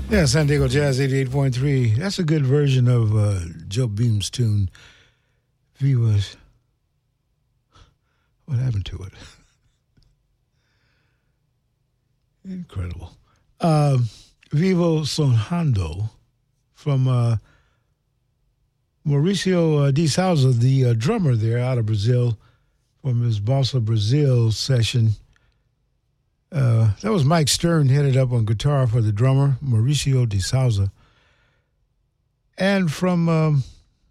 Yeah, San Diego Jazz 88.3. That's a good version of Joe Beam's tune, Vivas. What happened to it? Incredible. Vivo Sonando from Mauricio de Souza, the drummer there out of Brazil, from his Bossa Brazil session. That was Mike Stern headed up on guitar for the drummer, Mauricio de Souza. And from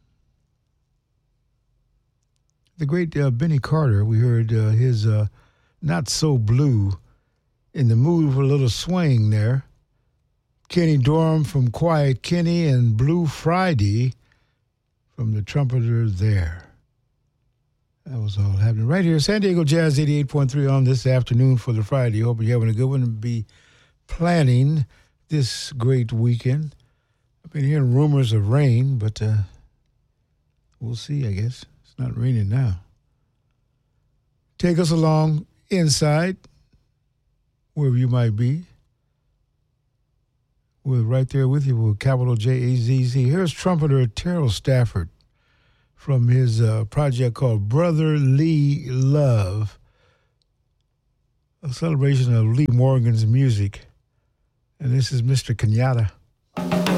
the great Benny Carter, we heard his Not So Blue, in the mood for a little swing there. Kenny Dorham from Quiet Kenny and Blue Friday from the trumpeter there. That was all happening right here. San Diego Jazz 88.3 on this afternoon for the Friday. Hope you're having a good one and be planning this great weekend. I've been hearing rumors of rain, but we'll see, I guess. It's not raining now. Take us along inside, wherever you might be. We're right there with you with capital J-A-Z-Z. Here's trumpeter Terrell Stafford from his project called Brotherly Love, a celebration of Lee Morgan's music. And this is Mr. Kenyatta.